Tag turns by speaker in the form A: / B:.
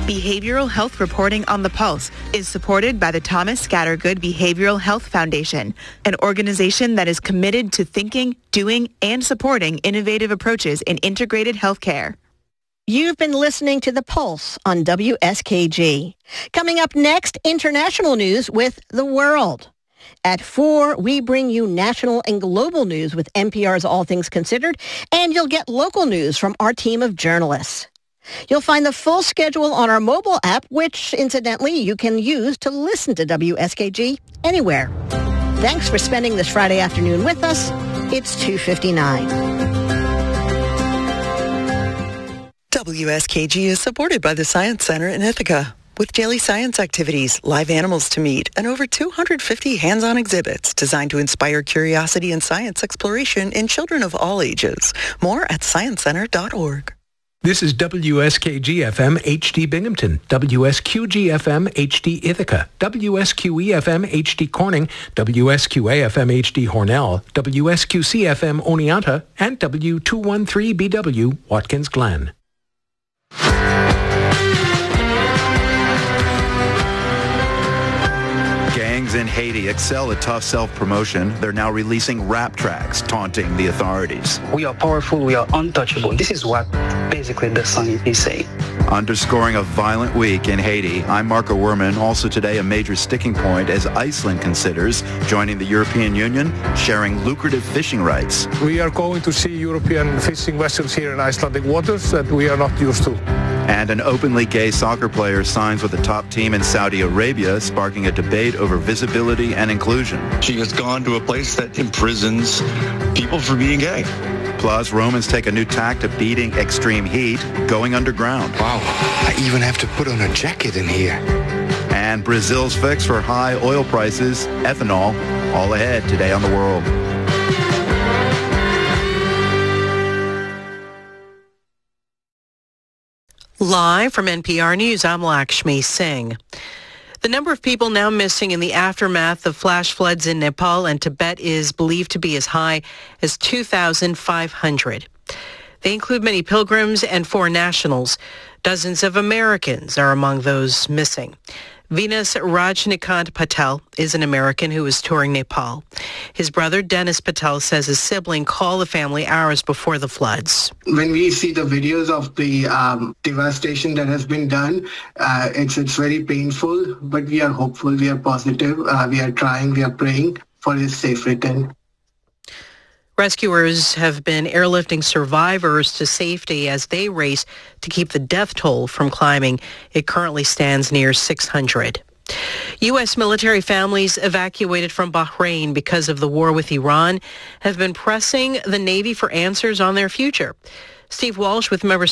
A: Behavioral Health Reporting on the Pulse is supported by the Thomas Scattergood Behavioral Health Foundation, an organization that is committed to thinking, doing, and supporting innovative approaches in integrated healthcare.
B: You've been listening to The Pulse on WSKG. Coming up next, international news with The World. At 4, we bring you national and global news with NPR's All Things Considered, and you'll get local news from our team of journalists. You'll find the full schedule on our mobile app, which, incidentally, you can use to listen to WSKG anywhere. Thanks for spending this Friday afternoon with us. It's 2:59.
C: WSKG is supported by the Science Center in Ithaca, with daily science activities, live animals to meet, and over 250 hands-on exhibits designed to inspire curiosity and science exploration in children of all ages. More at sciencecenter.org.
D: This is WSKG-FM HD Binghamton, WSQG-FM HD Ithaca, WSQE-FM HD Corning, WSQA-FM HD Hornell, WSQC-FM Oneonta, and W213BW Watkins Glen.
E: Gangs in Haiti excel at tough self-promotion. They're now releasing rap tracks taunting the authorities.
F: We are powerful, we are untouchable. This is what basically the song is saying.
E: Underscoring a violent week in Haiti, I'm Marco Werman. Also today, a major sticking point as Iceland considers joining the European Union, sharing lucrative fishing rights.
G: We are going to see European fishing vessels here in Icelandic waters that we are not used to.
E: And an openly gay soccer player signs with a top team in Saudi Arabia, sparking a debate over visibility and inclusion.
H: She has gone to a place that imprisons people for being gay.
E: Plus, Romans take a new tack to beating extreme heat, going underground.
I: Wow, I even have to put on a jacket in here.
E: And Brazil's fix for high oil prices, ethanol, all ahead today on The World.
J: Live from NPR News, I'm Lakshmi Singh. The number of people now missing in the aftermath of flash floods in Nepal and Tibet is believed to be as high as 2,500. They include many pilgrims and foreign nationals. Dozens of Americans are among those missing. Venus Rajnikant Patel is an American who is touring Nepal. His brother, Dennis Patel, says his sibling called the family hours before the floods.
K: When we see the videos of the devastation that has been done, it's very painful, but we are hopeful, we are positive, we are trying, we are praying for his safe return.
J: Rescuers have been airlifting survivors to safety as they race to keep the death toll from climbing. It currently stands near 600. U.S. military families evacuated from Bahrain because of the war with Iran have been pressing the Navy for answers on their future. Steve Walsh with members